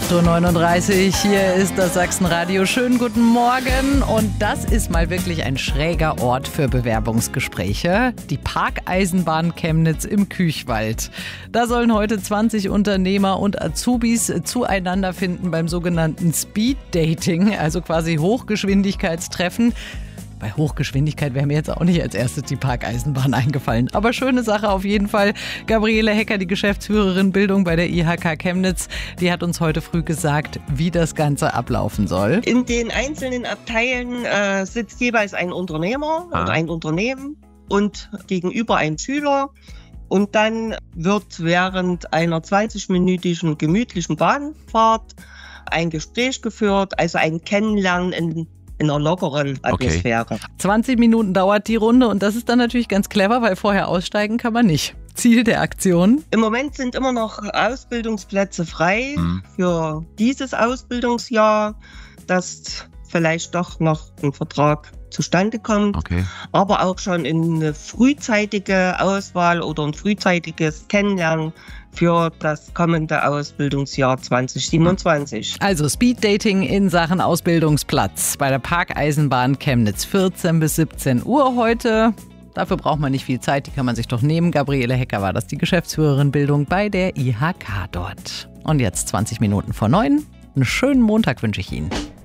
8.39 Uhr, hier ist das Sachsenradio. Schönen guten Morgen. Und das ist mal wirklich ein schräger Ort für Bewerbungsgespräche. Die Parkeisenbahn Chemnitz im Küchwald. Da sollen heute 20 Unternehmer und Azubis zueinander finden beim sogenannten Speed Dating, also quasi Hochgeschwindigkeitstreffen. Bei Hochgeschwindigkeit wäre mir jetzt auch nicht als erstes die Parkeisenbahn eingefallen. Aber schöne Sache auf jeden Fall. Gabriele Hecker, die Geschäftsführerin Bildung bei der IHK Chemnitz, die hat uns heute früh gesagt, wie das Ganze ablaufen soll. In den einzelnen Abteilen sitzt jeweils ein Unternehmer oder ein Unternehmen und gegenüber ein Schüler. Und dann wird während einer 20-minütigen gemütlichen Bahnfahrt ein Gespräch geführt, also ein Kennenlernen in einer lockeren Atmosphäre. Okay. 20 Minuten dauert die Runde und das ist dann natürlich ganz clever, weil vorher aussteigen kann man nicht. Ziel der Aktion? Im Moment sind immer noch Ausbildungsplätze frei für dieses Ausbildungsjahr, dass vielleicht doch noch ein Vertrag zustande kommt, aber auch schon eine frühzeitige Auswahl oder ein frühzeitiges Kennenlernen für das kommende Ausbildungsjahr 2027. Also Speeddating in Sachen Ausbildungsplatz bei der Parkeisenbahn Chemnitz 14 bis 17 Uhr heute. Dafür braucht man nicht viel Zeit, die kann man sich doch nehmen. Gabriele Hecker war das, die Geschäftsführerin Bildung bei der IHK dort. Und jetzt 20 Minuten vor 9. Einen schönen Montag wünsche ich Ihnen.